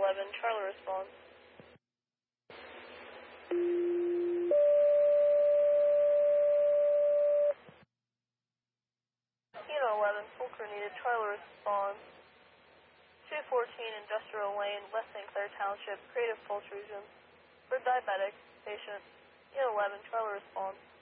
11, Charlie responds. Unit 11, full crew needed, Charlie responds. 214 Industrial Lane, West St. Clair Township, Creative Poultry Gym. For diabetic patient, Unit 11, Charlie responds.